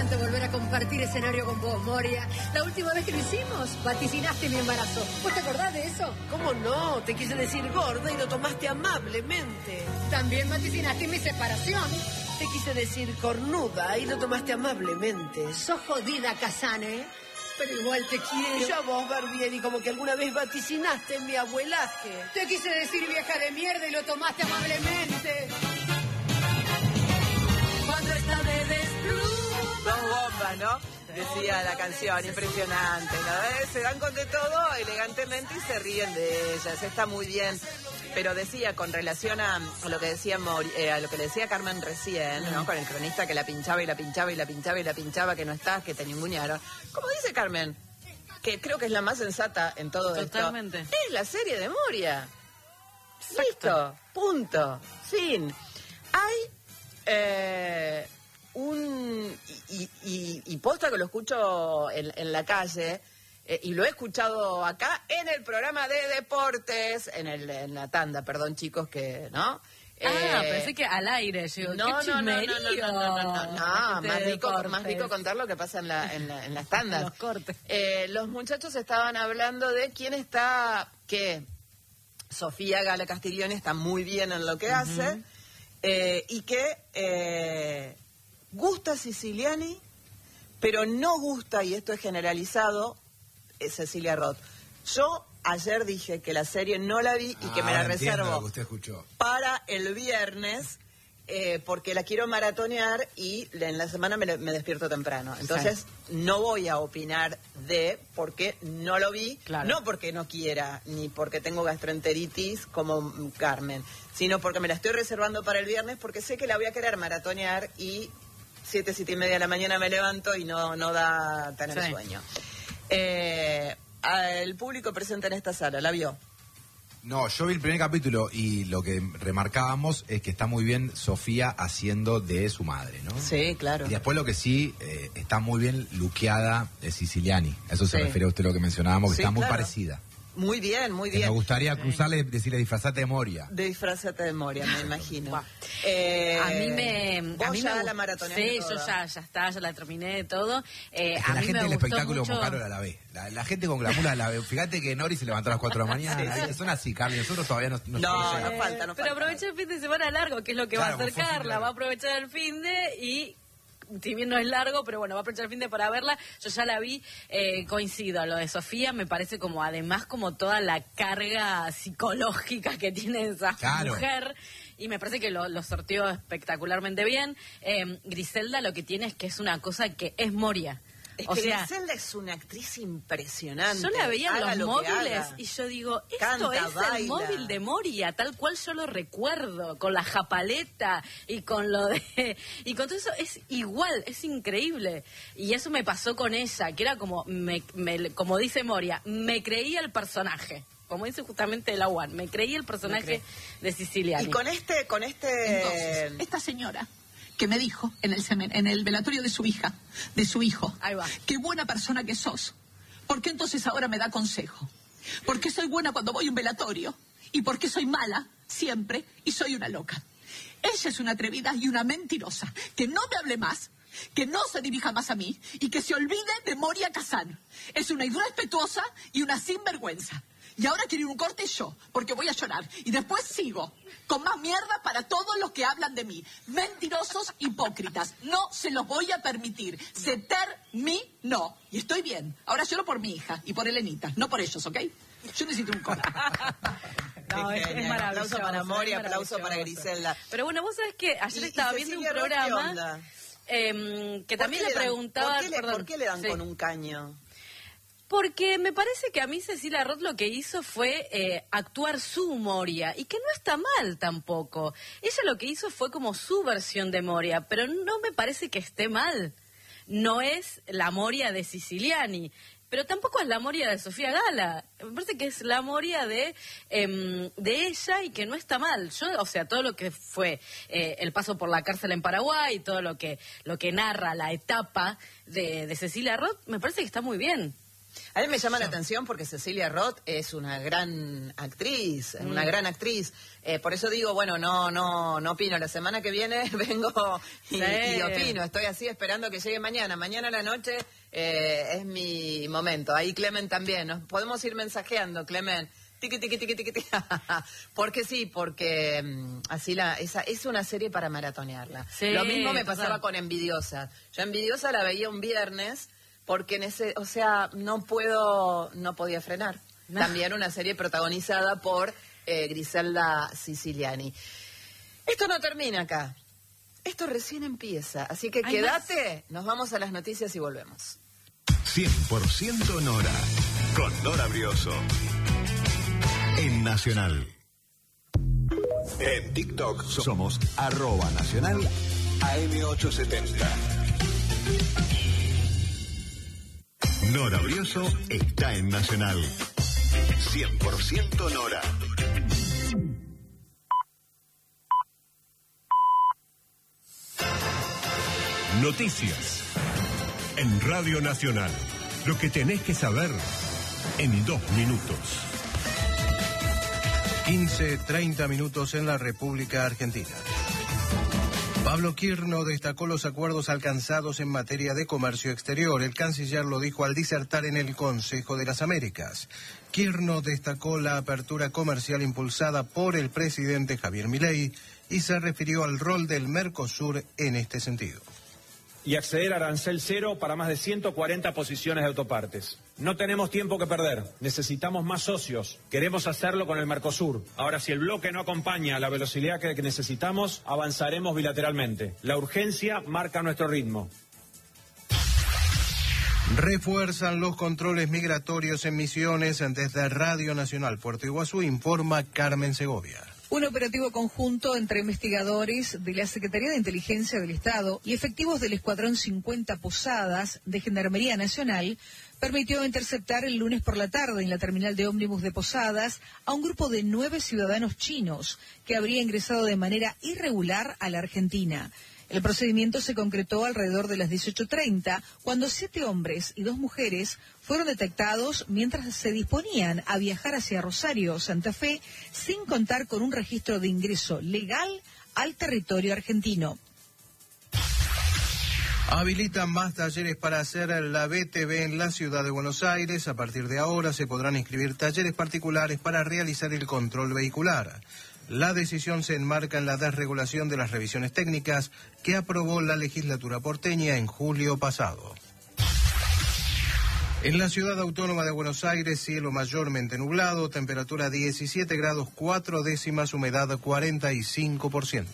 encanta volver a compartir escenario con vos, Moria. La última vez que lo hicimos, vaticinaste mi embarazo. ¿Vos te acordás de eso? ¿Cómo no? Te quise decir gorda y lo tomaste amablemente. También vaticinaste mi separación. Te quise decir cornuda y lo tomaste amablemente. Sos jodida, Casane, pero igual te quiero. Y yo a vos, Barbieri, como que alguna vez vaticinaste mi abuelaje. Te quise decir vieja de mierda y lo tomaste amablemente. Cuando está de Dos bombas, ¿no? Decía la canción, impresionante. ¿No? Se dan con de todo elegantemente y se ríen de ellas. Está muy bien. Pero decía, con relación a lo que decía a lo que le decía Carmen recién, ¿no? Con el cronista que la pinchaba y la pinchaba y la pinchaba y la pinchaba, que no estás, que te ningunearon. Como dice Carmen, que creo que es la más sensata en todo Totalmente. esto. Es la serie de Moria. Exacto. Listo. Punto. Fin. Hay y posta que lo escucho en la calle, y lo he escuchado acá en el programa de deportes, en la tanda, perdón chicos, que, ¿no? Pensé que al aire. Yo, No, ¿qué chismerío? Más rico contar lo que pasa en las tandas. Los cortes. Los muchachos estaban hablando de quién está, que Sofía Gala Castiglione está muy bien en lo que hace, y que gusta Siciliani, pero no gusta, y esto es generalizado, Cecilia Roth. Yo ayer dije que la serie no la vi y que me la reservo lo que usted escuchó. para el viernes, porque la quiero maratonear y en la semana me despierto temprano. Entonces no voy a opinar porque no lo vi, no porque no quiera, ni porque tengo gastroenteritis como Carmen, sino porque me la estoy reservando para el viernes, porque sé que la voy a querer maratonear y 7 y media de la mañana me levanto y no da tener sueño. El público presente en esta sala, ¿la vio? No, yo vi el primer capítulo y lo que remarcábamos es que está muy bien Sofía haciendo de su madre, ¿no? Sí, claro. Y después lo que sí, está muy bien luqueada de Siciliani. A eso se refiere a usted lo que mencionábamos, que está muy parecida. Muy bien, muy bien. Me gustaría cruzarle y decirle disfrazate de Moria. Disfrazate de Moria, me imagino. A mí ya me la maratoné. Sí, yo ya está, ya la terminé de todo. Es que a la mí gente me del gustó espectáculo mucho... con Carol la ve. La gente con glamour la ve. Fíjate que Nori se levantó a las 4 de la mañana. Son así, Carlos. Nosotros todavía no falta. Pero aprovecha el fin de semana largo, que es lo que va a hacer fue Carla. Va a aprovechar el fin de y... Si bien no es largo, pero bueno, va a aprovechar el fin de para verla. Yo ya la vi, coincido. Lo de Sofía me parece como, además, como toda la carga psicológica que tiene esa mujer. Y me parece que lo sorteó espectacularmente bien. Griselda lo que tiene es que es una cosa que es Moria. Es que Griselda es una actriz impresionante. Yo la veía en los móviles y yo digo, esto canta, es baila. el móvil de Moria, tal cual yo lo recuerdo, con la japaleta y con lo de... Y con todo eso es igual, es increíble. Y eso me pasó con ella, que era como, como dice Moria, me creía el personaje. Como dice justamente la One, me creí el personaje de Siciliani. Y con este... Entonces, esta señora que me dijo en el velatorio de su hija, de su hijo, ahí va, qué buena persona que sos. ¿Por qué entonces ahora me da consejo? ¿Por qué soy buena cuando voy a un velatorio? ¿Y por qué soy mala siempre y soy una loca? Ella es una atrevida y una mentirosa. Que no me hable más, que no se dirija más a mí y que se olvide de Moria Kazan. Es una irrespetuosa y una sinvergüenza. Y ahora quiero ir un corte yo, porque voy a llorar. Y después sigo, con más mierda para todos los que hablan de mí. Mentirosos, hipócritas. No se los voy a permitir. Se terminó. Y estoy bien. Ahora lloro por mi hija y por Elenita, no por ellos, ¿ok? Yo necesito un corte. No, es maravilloso. Aplauso para Moria, aplauso para Griselda. Pero bueno, vos sabés que ayer estaba viendo un programa que también le preguntaba... ¿Por qué le dan con un caño? Porque me parece que a mí Cecilia Roth lo que hizo fue actuar su Moria, y que no está mal tampoco. Ella lo que hizo fue como su versión de Moria, pero no me parece que esté mal. No es la Moria de Siciliani, pero tampoco es la Moria de Sofía Gala. Me parece que es la Moria de ella y que no está mal. Yo, o sea, todo lo que fue el paso por la cárcel en Paraguay, todo lo que narra la etapa de Cecilia Roth, me parece que está muy bien. A mí me llama la atención porque Cecilia Roth es una gran actriz, por eso digo, bueno, no opino. La semana que viene vengo y opino. Estoy así esperando que llegue mañana. Mañana a la noche es mi momento. Ahí Clemen también. Nos podemos ir mensajeando, Clemen. Tiqui, tiqui, tiqui, tiqui, tiqui. Porque así es una serie para maratonearla. Sí, lo mismo me pasaba con Envidiosa. Yo Envidiosa la veía un viernes porque no podía frenar. No. También una serie protagonizada por Griselda Siciliani. Esto no termina acá. Esto recién empieza. Así que quédate, nos vamos a las noticias y volvemos. 100% Nora, con Nora Brioso. En Nacional. En TikTok somos @Nacional AM870. Nora Brioso está en Nacional. 100% Nora. Noticias. En Radio Nacional. Lo que tenés que saber en 2 minutos. 15:30 minutos en la República Argentina. Pablo Kirno destacó los acuerdos alcanzados en materia de comercio exterior. El canciller lo dijo al disertar en el Consejo de las Américas. Kirno destacó la apertura comercial impulsada por el presidente Javier Milei y se refirió al rol del Mercosur en este sentido. Y acceder a arancel cero para más de 140 posiciones de autopartes. No tenemos tiempo que perder, necesitamos más socios, queremos hacerlo con el Mercosur. Ahora, si el bloque no acompaña a la velocidad que necesitamos, avanzaremos bilateralmente. La urgencia marca nuestro ritmo. Refuerzan los controles migratorios en Misiones. Desde Radio Nacional Puerto Iguazú informa Carmen Segovia. Un operativo conjunto entre investigadores de la Secretaría de Inteligencia del Estado y efectivos del Escuadrón 50 Posadas de Gendarmería Nacional permitió interceptar el lunes por la tarde en la terminal de ómnibus de Posadas a un grupo de 9 ciudadanos chinos que habría ingresado de manera irregular a la Argentina. El procedimiento se concretó alrededor de las 18:30, cuando 7 hombres y 2 mujeres fueron detectados mientras se disponían a viajar hacia Rosario, Santa Fe, sin contar con un registro de ingreso legal al territorio argentino. Habilitan más talleres para hacer la BTV en la ciudad de Buenos Aires. A partir de ahora se podrán inscribir talleres particulares para realizar el control vehicular. La decisión se enmarca en la desregulación de las revisiones técnicas que aprobó la legislatura porteña en julio pasado. En la ciudad autónoma de Buenos Aires, cielo mayormente nublado, temperatura 17 grados 4 décimas, humedad 45%.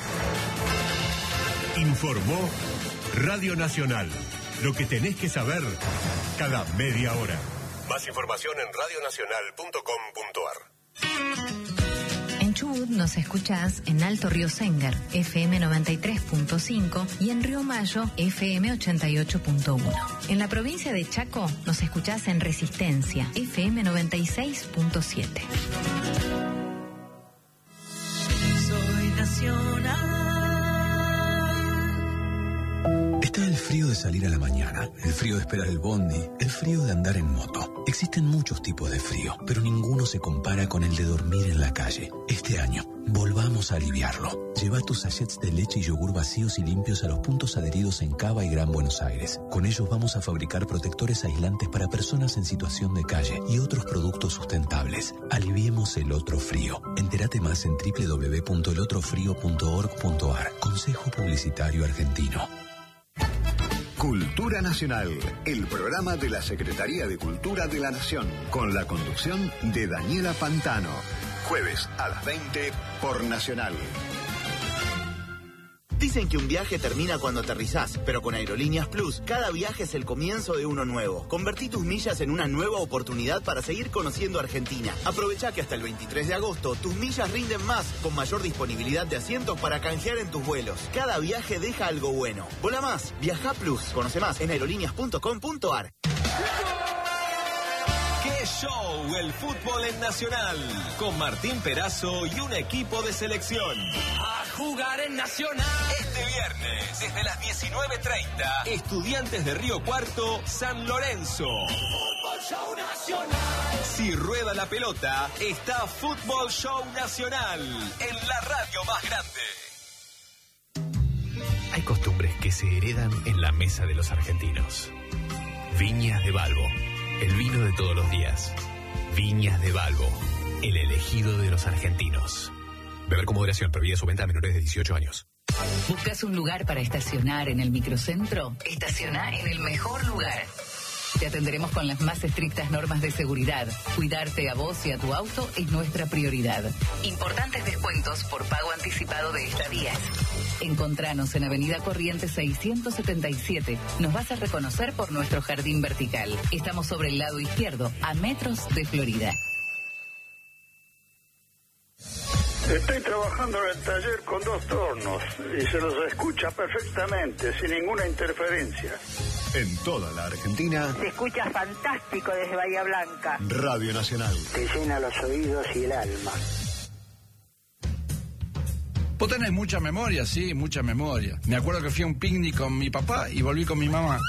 Informó Radio Nacional. Lo que tenés que saber cada media hora. Más información en radionacional.com.ar. En Chubut nos escuchás en Alto Río Sengar, FM 93.5 y en Río Mayo, FM 88.1. En la provincia de Chaco nos escuchás en Resistencia, FM 96.7. Soy nacional. Está el frío de salir a la mañana, el frío de esperar el bondi, el frío de andar en moto. Existen muchos tipos de frío, pero ninguno se compara con el de dormir en la calle. Este año, volvamos a aliviarlo. Lleva tus sachets de leche y yogur vacíos y limpios a los puntos adheridos en Cava y Gran Buenos Aires. Con ellos vamos a fabricar protectores aislantes para personas en situación de calle y otros productos sustentables. Aliviemos el otro frío. Entérate más en www.elotrofrio.org.ar. Consejo Publicitario Argentino. Cultura Nacional, el programa de la Secretaría de Cultura de la Nación, con la conducción de Daniela Pantano. Jueves a las 20 por Nacional. Dicen que un viaje termina cuando aterrizás, pero con Aerolíneas Plus, cada viaje es el comienzo de uno nuevo. Convertí tus millas en una nueva oportunidad para seguir conociendo Argentina. Aprovecha que hasta el 23 de agosto tus millas rinden más, con mayor disponibilidad de asientos para canjear en tus vuelos. Cada viaje deja algo bueno. Vola más, Viaja Plus. Conoce más en aerolíneas.com.ar. ¡Qué show! El fútbol en Nacional, con Martín Perazo y un equipo de selección. ¡A jugar en Nacional! Este viernes, desde las 19:30, Estudiantes de Río Cuarto, San Lorenzo. Show Nacional. Si rueda la pelota, está Fútbol Show Nacional en la radio más grande. Hay costumbres que se heredan en la mesa de los argentinos. Viñas de Balbo, el vino de todos los días. Viñas de Balbo, el elegido de los argentinos. Beber con moderación, prohibida su venta a menores de 18 años. ¿Buscas un lugar para estacionar en el microcentro? Estaciona en el mejor lugar. Te atenderemos con las más estrictas normas de seguridad. Cuidarte a vos y a tu auto es nuestra prioridad. Importantes descuentos por pago anticipado de estadías. Encontranos en Avenida Corrientes 677. Nos vas a reconocer por nuestro jardín vertical. Estamos sobre el lado izquierdo, a metros de Florida. Estoy trabajando en el taller con 2 tornos y se los escucha perfectamente, sin ninguna interferencia. En toda la Argentina, se escucha fantástico desde Bahía Blanca. Radio Nacional. Te llena los oídos y el alma. Vos tenés mucha memoria, sí, mucha memoria. Me acuerdo que fui a un picnic con mi papá y volví con mi mamá.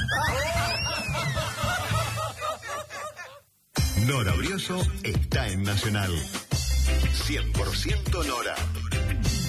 Nora Brioso está en Nacional. 100% Nora.